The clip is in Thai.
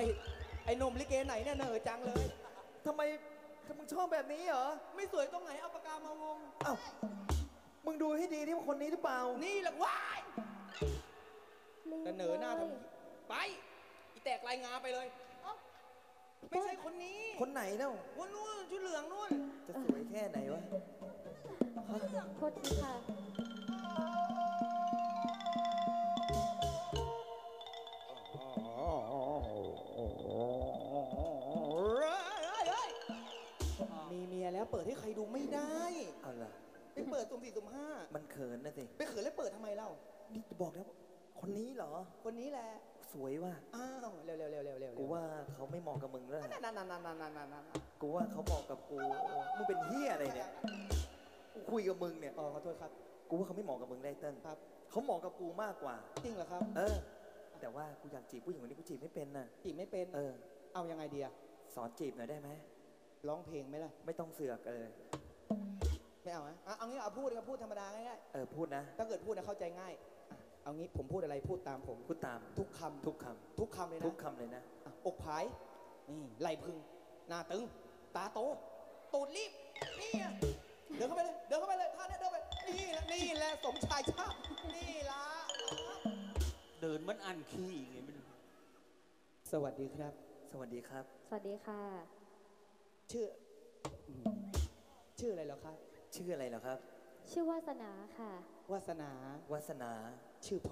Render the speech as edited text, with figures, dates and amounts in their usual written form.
ไอ้หนุ่มลิเกไหนเนี่ยเหนื่อยจังเลยทำไมมึงชอบแบบนี้เหรอไม่สวยตรงไหนเอาปากกามาวงเอ้ามึงดูให้ดีที่ว่าคนนี้หรือเปล่านี่แหละว้ายเสนอหน้าทำไปอีแตกรายงานไปเลยไม่ใช่คนนี้คนไหนเล่าคนนู้นชุดเหลืองนู่นจะสวยแค่ไหนวะโทษทีค่ะมีเมียแล้วเปิดให้ใครดูไม่ได้เอาล่ะไปเปิดสุ่มสี่สุ่มห้ามันเขินนะสิไปเขินแล้วเปิดทำไมเล่านี่จะบอกแล้วคนนี้เหรอคนนี้แหละสวยว่ะอ้าวเร็วเร็วเร็วเร็วเร็วกูว่าเขาไม่เหมาะกับมึงแล้วนั่นกูว่าเขาเหมาะกับกูมึงเป็นเฮียอะไรเนี่ยกูคุยกับมึงเนี่ยอ๋อขอโทษครับกูว่าเขาไม่เหมาะกับมึงได้เติ้ลครับเขาเหมาะกับกูมากกว่าจริงเหรอครับเออ แต่ว่ากูอยากจีบผู้หญิงคนนี้กูจีบไม่เป็นน่ะจีบไม่เป็นเออเอายังไงดีอะสอนจีบหน่อยได้ไหมร้องเพลงไหมล่ะไม่ต้องเสือกเลยไม่เอาไหมเอางี้เอาพูดก็พูดธรรมดาง่ายเออพูดนะๆถ้าเกิดพูดนะเข้าใจง่ายอ่ะเอางี้ผมพูดอะไรพูดตามผมพูดตามทุกคำทุกคทุกคำเลยำนะทุกคำเลยนะอ่ะอกผายนี่ไหลพึงหน้าตึง ตาโตตูดรีบนี่อ่ะเดินเข้าไปเลยเดินเข้าไปเลยท่าเนี้ยเดินไปนี่แหละสมชายชาตินี่ละเดินมันอันขี้ไงมันสวัสดีครับสวัสดีครับสวัสดีค่ะชื่ออืมชื่ออะไรเหรอครับชื่ออะไรเหรอครับชื่อวาสนาค่ะวาสนาวาสนาชื่อ